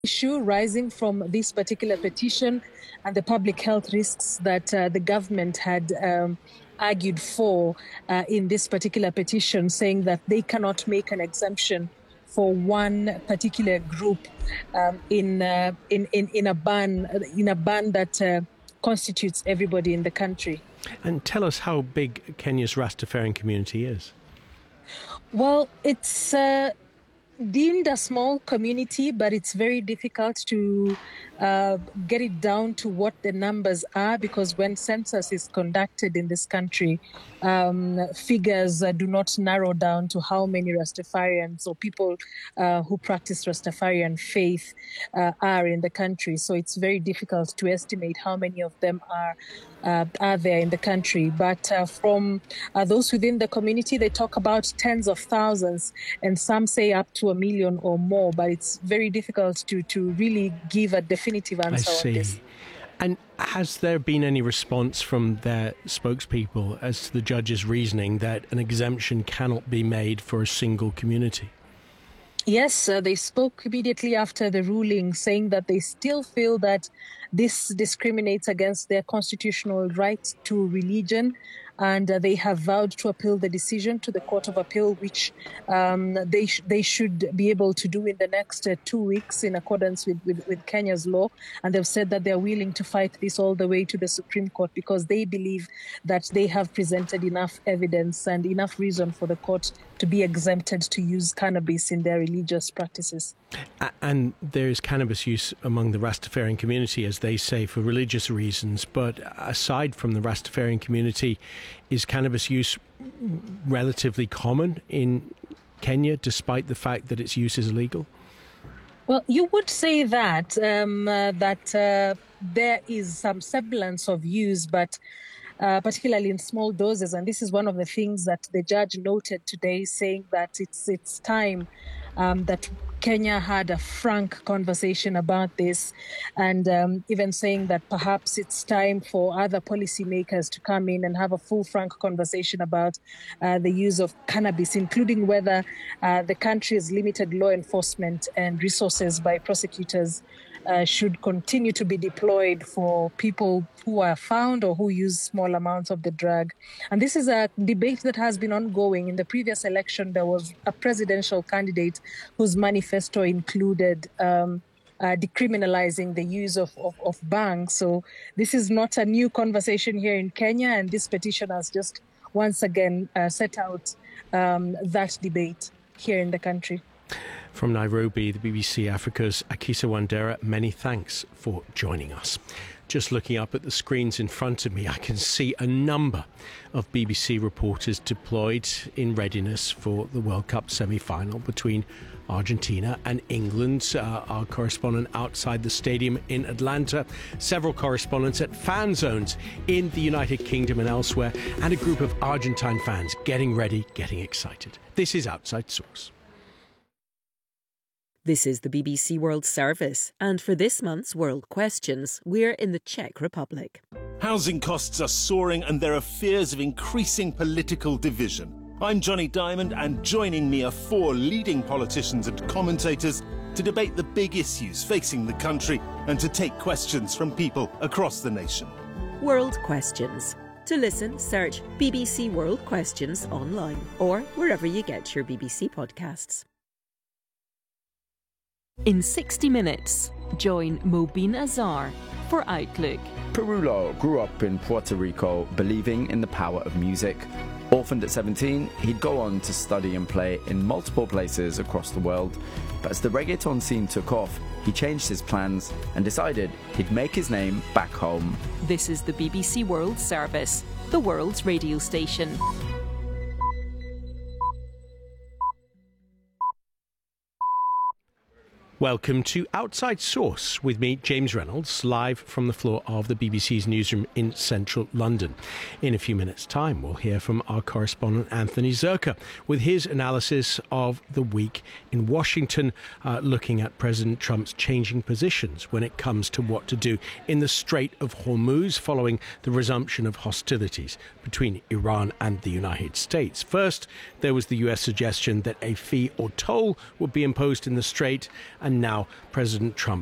issue rising from this particular petition and the public health risks that the government had argued for in this particular petition, saying that they cannot make an exemption for one particular group in a ban that constitutes everybody in the country. And tell us how big Kenya's Rastafarian community is. Well, it's deemed a small community, but it's very difficult to get it down to what the numbers are, because when census is conducted in this country, figures do not narrow down to how many Rastafarians or people who practice Rastafarian faith are in the country. So it's very difficult to estimate how many of them are there in the country. But from those within the community, they talk about tens of thousands, and some say up to 1 million or more. But it's very difficult to really give a definitive answer on this. And has there been any response from their spokespeople as to the judge's reasoning that an exemption cannot be made for a single community? Yes, they spoke immediately after the ruling, saying that they still feel that this discriminates against their constitutional right to religion, and they have vowed to appeal the decision to the Court of Appeal, which they should be able to do in the next 2 weeks in accordance with Kenya's law. And they've said that they're willing to fight this all the way to the Supreme Court, because they believe that they have presented enough evidence and enough reason for the court to be exempted to use cannabis in their religious practices. And there is cannabis use among the Rastafarian community, as they say, for religious reasons. But aside from the Rastafarian community, is cannabis use relatively common in Kenya, despite the fact that its use is illegal? Well, you would say that there is some semblance of use, but particularly in small doses. And this is one of the things that the judge noted today, saying that it's time that Kenya had a frank conversation about this, and even saying that perhaps it's time for other policymakers to come in and have a full, frank conversation about the use of cannabis, including whether the country's limited law enforcement and resources by prosecutors should continue to be deployed for people who are found or who use small amounts of the drug. And this is a debate that has been ongoing. In the previous election, there was a presidential candidate whose manifesto included decriminalizing the use of bang. So this is not a new conversation here in Kenya, and this petition has just once again set out that debate here in the country. From Nairobi, the BBC Africa's Akisa Wandera, many thanks for joining us. Just looking up at the screens in front of me, I can see a number of BBC reporters deployed in readiness for the World Cup semi-final between Argentina and England. Our correspondent outside the stadium in Atlanta, several correspondents at fan zones in the United Kingdom and elsewhere, and a group of Argentine fans getting ready, getting excited. This is Outside Source. This is the BBC World Service, and for this month's World Questions, we're in the Czech Republic. Housing costs are soaring and there are fears of increasing political division. I'm Johnny Diamond, and joining me are 4 leading politicians and commentators to debate the big issues facing the country and to take questions from people across the nation. World Questions. To listen, search BBC World Questions online or wherever you get your BBC podcasts. In 60 minutes, join Mobeen Azhar for Outlook. Pirulo grew up in Puerto Rico, believing in the power of music. Orphaned at 17, he'd go on to study and play in multiple places across the world. But as the reggaeton scene took off, he changed his plans and decided he'd make his name back home. This is the BBC World Service, the world's radio station. Welcome to Outside Source with me, James Reynolds, live from the floor of the BBC's newsroom in central London. In a few minutes' time, we'll hear from our correspondent Anthony Zerka with his analysis of the week in Washington, looking at President Trump's changing positions when it comes to what to do in the Strait of Hormuz following the resumption of hostilities between Iran and the United States. First, there was the US suggestion that a fee or toll would be imposed in the strait, and and now President Trump